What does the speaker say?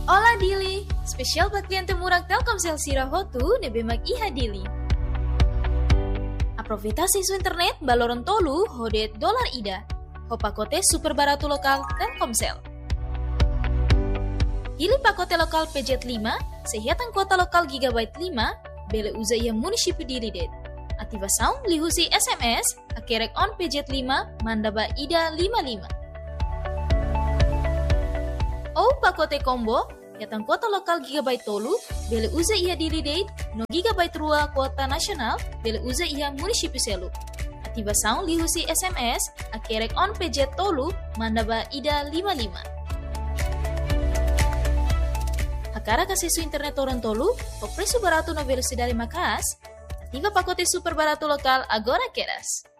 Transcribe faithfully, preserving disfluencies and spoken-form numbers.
Ola Dili, spesial buat klien temurang Telkomsel Sirahotu nebemak iha Dili. Aproveita isu internet baloron tolu hodet dolar ida. Hopakote super baratu lokal Telkomsel. Pilih pakote lokal P J lima, sehatan kuota lokal gigabyte lima, bele uza ia munisipi diri det. Ativa sound lihusi S M S, akerek on P J lima, mandaba ida lima lima. Oh pakote combo, yatan kuota lokal gigabyte tolu, bele uza ia diri det, no gigabyte rua kuota nasional, bele uza ia munisipi selu. Ativa sound lihusi S M S, akerek on P J tolu, mandaba ida lima lima. Hakara kasih su internet orang tolu, o preço barato na velocidade macas, ativa pacote super barato lokal agora queras.